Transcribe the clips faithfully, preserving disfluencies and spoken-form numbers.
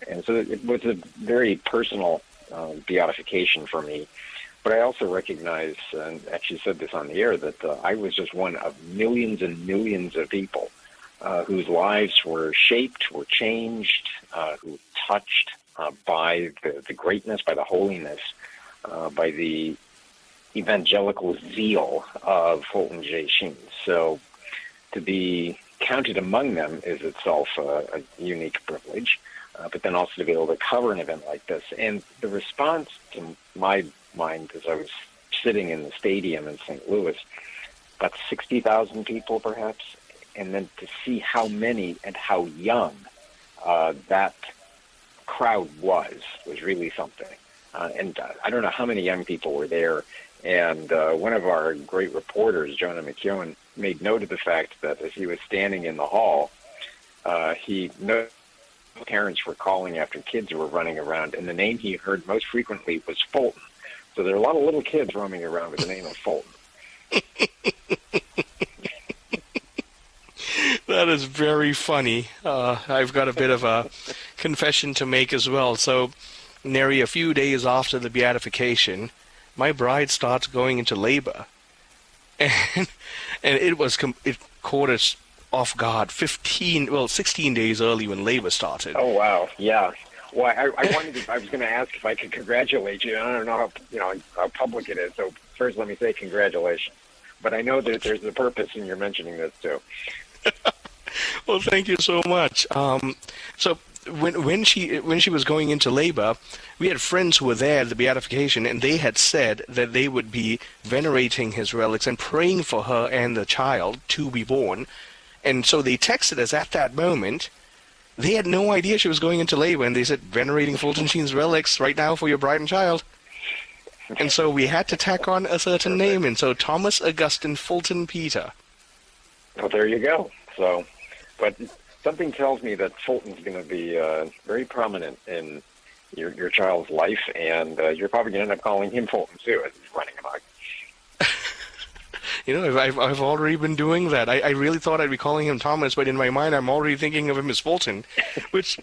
And so it was a very personal uh, beatification for me. But I also recognize, and actually said this on the air, that uh, I was just one of millions and millions of people uh, whose lives were shaped, were changed, uh, who were touched uh, by the, the greatness, by the holiness, uh, by the evangelical zeal of Fulton J. Sheen. So to be counted among them is itself a, a unique privilege, uh, but then also to be able to cover an event like this. And the response to my mind as I was sitting in the stadium in Saint Louis, about sixty thousand people perhaps, and then to see how many and how young uh, that crowd was, was really something. Uh, and uh, I don't know how many young people were there. And uh, one of our great reporters, Jonah McEwen, made note of the fact that as he was standing in the hall, uh, he noticed parents were calling after kids who were running around, and the name he heard most frequently was Fulton. So there are a lot of little kids roaming around with the name of Fulton. That is very funny. Uh, I've got a bit of a confession to make as well. So, nary a few days after the beatification, my bride starts going into labor, and and it was it caught us off guard. Fifteen, well, sixteen days early when labor started. Oh wow, yeah. Well, I, I wanted to, I was going to ask if I could congratulate you. I don't know how you know how public it is. So first, let me say congratulations. But I know that there's a purpose in your mentioning this too. Well, thank you so much. Um, so. When when she when she was going into labor, we had friends who were there at the beatification, and they had said that they would be venerating his relics and praying for her and the child to be born. And so they texted us at that moment. They had no idea she was going into labor, and they said, venerating Fulton Sheen's relics right now for your bride and child. And so we had to tack on a certain name, and so Thomas Augustine Fulton Peter. Well, there you go. So, but something tells me that Fulton's going to be uh, very prominent in your your child's life, and uh, you're probably going to end up calling him Fulton too as he's running amok. You know, I've I've already been doing that. I, I really thought I'd be calling him Thomas, but in my mind, I'm already thinking of him as Fulton. Which,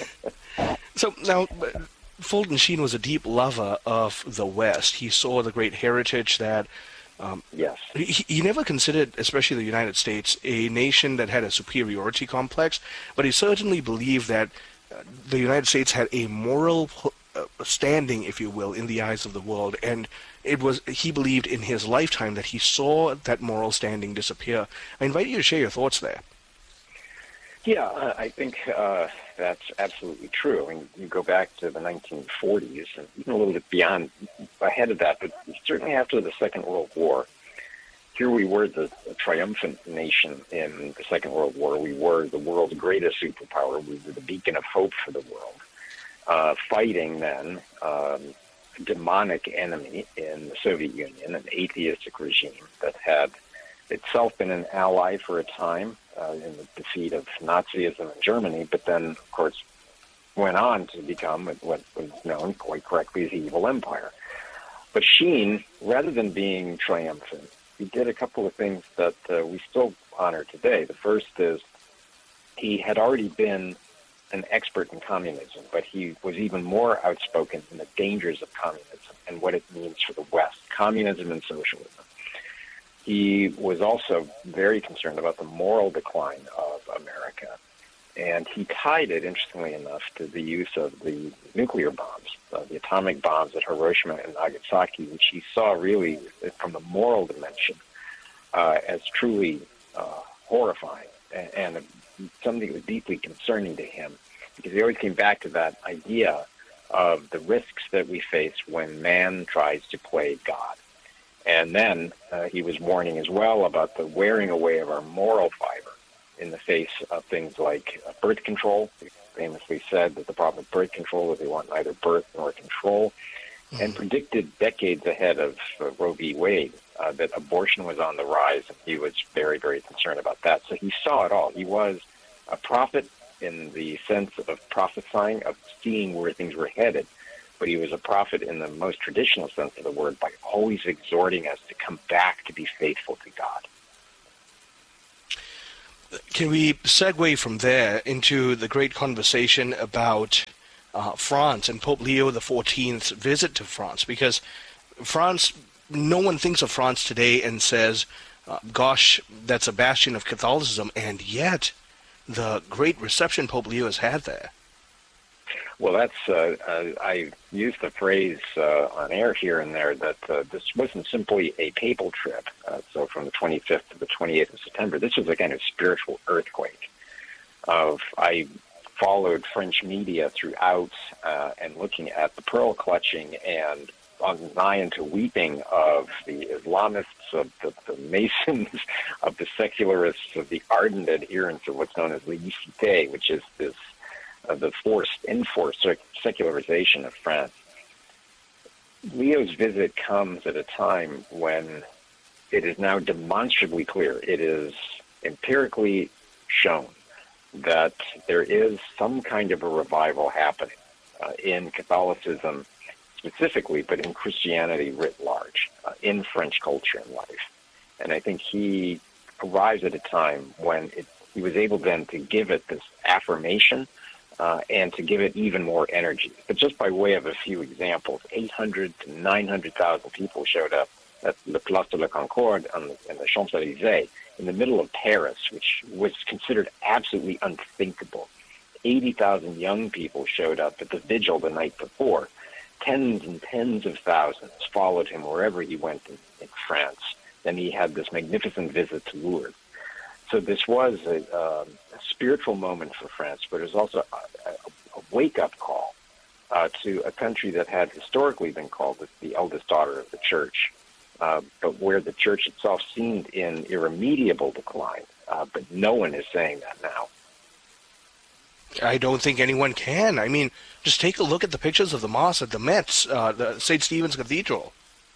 so now, Fulton Sheen was a deep lover of the West. He saw the great heritage that. Um, yes. He, he never considered, especially the United States, a nation that had a superiority complex, but he certainly believed that uh, the United States had a moral uh, standing, if you will, in the eyes of the world, and it was he believed in his lifetime that he saw that moral standing disappear. I invite you to share your thoughts there. Yeah, uh, I think uh, that's absolutely true. I mean, you go back to the nineteen forties, and even a little bit beyond, ahead of that, but certainly after the Second World War, here we were the, the triumphant nation in the Second World War. We were the world's greatest superpower. We were the beacon of hope for the world, uh, fighting then um, a demonic enemy in the Soviet Union, an atheistic regime that had itself been an ally for a time uh, in the defeat of Nazism in Germany, but then, of course, went on to become what was known quite correctly as the evil empire. But Sheen, rather than being triumphant, he did a couple of things that uh, we still honor today. The first is he had already been an expert in communism, but he was even more outspoken in the dangers of communism and what it means for the West, communism and socialism. He was also very concerned about the moral decline of America, and he tied it, interestingly enough, to the use of the nuclear bombs, uh, the atomic bombs at Hiroshima and Nagasaki, which he saw really from the moral dimension uh, as truly uh, horrifying and, and something that was deeply concerning to him, because he always came back to that idea of the risks that we face when man tries to play God. And then uh, he was warning as well about the wearing away of our moral fiber in the face of things like uh, birth control. He famously said that the problem with birth control is they want neither birth nor control, mm-hmm. and predicted decades ahead of uh, Roe v. Wade uh, that abortion was on the rise, and he was very, very concerned about that. So he saw it all. He was a prophet in the sense of prophesying, of seeing where things were headed, but he was a prophet in the most traditional sense of the word by always exhorting us to come back to be faithful to God. Can we segue from there into the great conversation about uh, France and Pope Leo the fourteenth's visit to France, because France, no one thinks of France today and says, uh, gosh, that's a bastion of Catholicism, and yet the great reception Pope Leo has had there. Well, that's, uh, uh, I used the phrase uh, on air here and there that uh, this wasn't simply a papal trip. Uh, so from the twenty-fifth to the twenty-eighth of September, this was a kind of spiritual earthquake. Of I followed French media throughout uh, and looking at the pearl clutching and on nigh into weeping of the Islamists, of the, the Masons, of the secularists, of the ardent adherents of what's known as laïcité, which is this uh, the forced, enforced secularization of France. Leo's visit comes at a time when it is now demonstrably clear, it is empirically shown that there is some kind of a revival happening uh, in Catholicism specifically, but in Christianity writ large, uh, in French culture and life. And I think he arrives at a time when it, he was able then to give it this affirmation uh, and to give it even more energy. But just by way of a few examples, eight hundred to nine hundred thousand people showed up at the Place de la Concorde on the, in the Champs-Élysées in the middle of Paris, which was considered absolutely unthinkable. eighty thousand young people showed up at the vigil the night before. Tens and tens of thousands followed him wherever he went in, in France. Then he had this magnificent visit to Lourdes. So this was a, um, a spiritual moment for France, but it was also a, a, a wake-up call uh, to a country that had historically been called the, the eldest daughter of the Church, uh, but where the Church itself seemed in irremediable decline. Uh, but no one is saying that now. I don't think anyone can. I mean, just take a look at the pictures of the Mass at the Metz, uh, the Saint Stephen's Cathedral.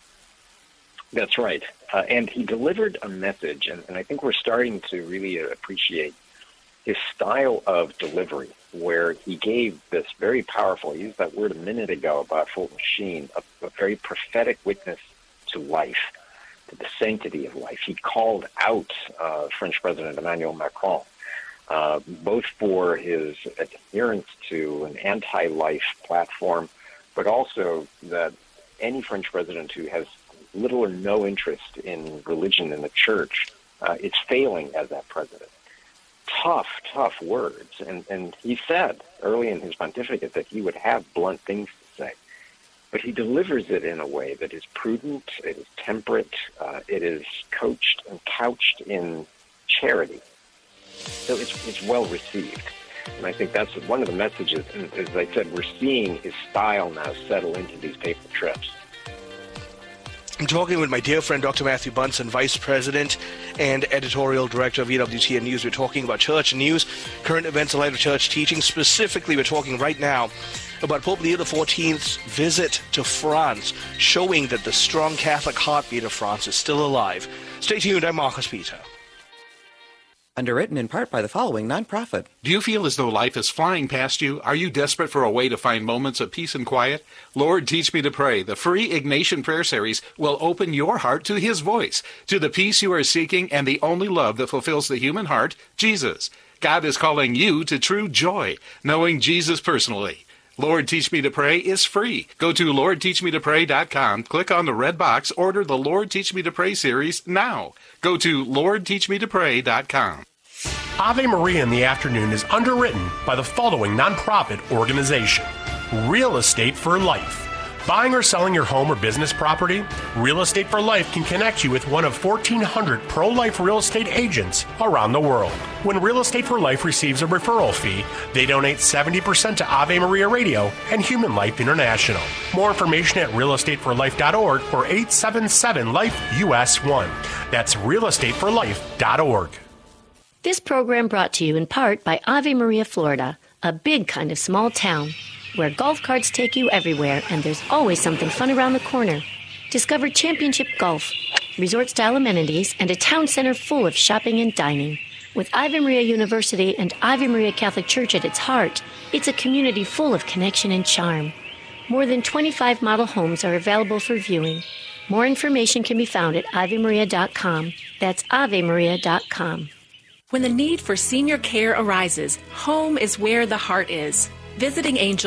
That's right. Uh, and he delivered a message, and, and I think we're starting to really appreciate his style of delivery, where he gave this very powerful, I used that word a minute ago about Fulton Sheen, a, a very prophetic witness to life, to the sanctity of life. He called out uh, French President Emmanuel Macron, uh, both for his adherence to an anti-life platform, but also that any French president who has little or no interest in religion and the church, uh, it's failing as that president. Tough, tough words. And, and he said early in his pontificate that he would have blunt things to say. But he delivers it in a way that is prudent, it is temperate, uh, it is coached and couched in charity. So it's, it's well received. And I think that's one of the messages, and as I said, we're seeing his style now settle into these papal trips. I'm talking with my dear friend, Doctor Matthew Bunson, Vice President and Editorial Director of E W T N News. We're talking about church news, current events in light of church teaching. Specifically, we're talking right now about Pope Leo the fourteenth's visit to France, showing that the strong Catholic heartbeat of France is still alive. Stay tuned. I'm Marcus Peter. Underwritten in part by the following nonprofit. Do you feel as though life is flying past you? Are you desperate for a way to find moments of peace and quiet? Lord, Teach Me to Pray, the free Ignatian Prayer Series, will open your heart to His voice, to the peace you are seeking and the only love that fulfills the human heart, Jesus. God is calling you to true joy, knowing Jesus personally. Lord, Teach Me to Pray is free. Go to lord teach me to pray dot com, click on the red box, order the Lord Teach Me to Pray series now. Go to lord teach me to pray dot com. Ave Maria in the Afternoon is underwritten by the following nonprofit organization: Real Estate for Life. Buying or selling your home or business property? Real Estate for Life can connect you with one of fourteen hundred pro-life real estate agents around the world. When Real Estate for Life receives a referral fee, they donate seventy percent to Ave Maria Radio and Human Life International. More information at real estate for life dot org or eight seven seven life U S one. That's real estate for life dot org. This program brought to you in part by Ave Maria, Florida, a big kind of small town where golf carts take you everywhere and there's always something fun around the corner. Discover Championship Golf, resort-style amenities, and a town center full of shopping and dining. With Ave Maria University and Ave Maria Catholic Church at its heart, it's a community full of connection and charm. More than twenty-five model homes are available for viewing. More information can be found at ave maria dot com. That's ave maria dot com. When the need for senior care arises, home is where the heart is. Visiting Angel